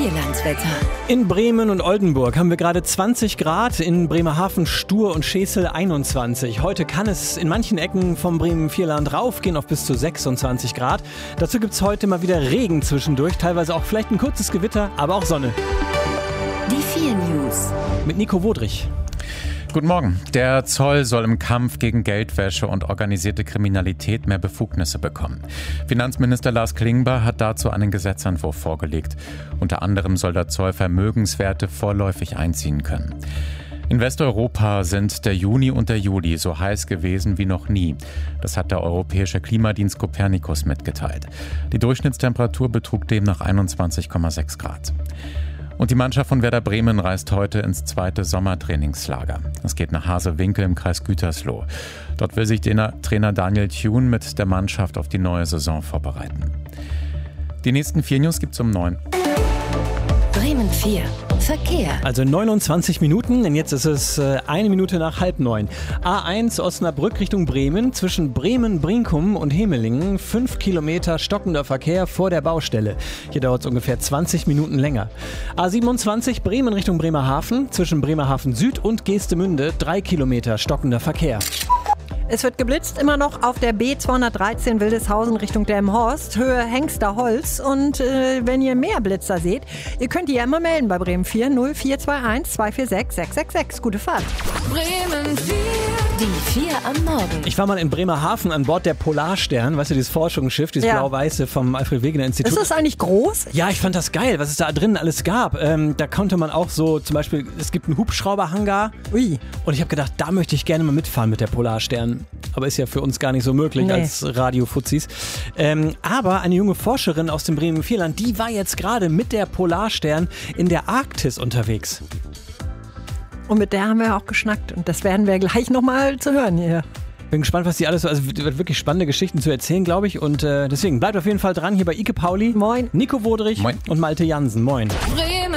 Vierlandswetter. In Bremen und Oldenburg haben wir gerade 20 Grad, in Bremerhaven, Stur und Schesel 21. Heute kann es in manchen Ecken vom Bremen-Vierland raufgehen auf bis zu 26 Grad. Dazu gibt es heute mal wieder Regen zwischendurch, teilweise auch vielleicht ein kurzes Gewitter, aber auch Sonne. Die 4 News. Mit Nico Wodrich. Guten Morgen. Der Zoll soll im Kampf gegen Geldwäsche und organisierte Kriminalität mehr Befugnisse bekommen. Finanzminister Lars Klingbeil hat dazu einen Gesetzentwurf vorgelegt. Unter anderem soll der Zoll Vermögenswerte vorläufig einziehen können. In Westeuropa sind der Juni und der Juli so heiß gewesen wie noch nie. Das hat der europäische Klimadienst Copernicus mitgeteilt. Die Durchschnittstemperatur betrug demnach 21,6 Grad. Und die Mannschaft von Werder Bremen reist heute ins 2. Sommertrainingslager. Es geht nach Haselwinkel im Kreis Gütersloh. Dort will sich Trainer Daniel Thune mit der Mannschaft auf die neue Saison vorbereiten. Die nächsten 4 News gibt's um 9. Bremen 4. Verkehr. Also 29 Minuten, denn jetzt ist es 1 Minute nach 8:30. A1 Osnabrück Richtung Bremen, zwischen Bremen-Brinkum und Hemelingen, 5 Kilometer stockender Verkehr vor der Baustelle. Hier dauert es ungefähr 20 Minuten länger. A27 Bremen Richtung Bremerhaven, zwischen Bremerhaven Süd und Geestemünde, 3 Kilometer stockender Verkehr. Es wird geblitzt, immer noch auf der B213 Wildeshausen Richtung Delmenhorst, Höhe Hengsterholz. Und wenn ihr mehr Blitzer seht, ihr könnt die ja immer melden bei Bremen 4 0421 246 666. Gute Fahrt. Bremen 4. Die 4 am Morgen. Ich war mal in Bremerhaven an Bord der Polarstern, weißt du, dieses Forschungsschiff, dieses blau-weiße vom Alfred-Wegener-Institut. Ist das eigentlich groß? Ja, ich fand das geil, was es da drinnen alles gab. Da konnte man auch so, zum Beispiel, es gibt einen Hubschrauberhangar. Ui. Und ich habe gedacht, da möchte ich gerne mal mitfahren mit der Polarstern. Aber ist ja für uns gar nicht so möglich als Radiofuzis. Aber eine junge Forscherin aus dem Bremen-Vierland, die war jetzt gerade mit der Polarstern in der Arktis unterwegs. Und mit der haben wir auch geschnackt. Und das werden wir gleich nochmal zu hören hier. Bin gespannt, was die alles so, also wird wirklich spannende Geschichten zu erzählen, glaube ich. Und deswegen bleibt auf jeden Fall dran hier bei Ike Pauli. Moin. Nico Wodrich. Moin. Und Malte Jansen. Moin. Bremen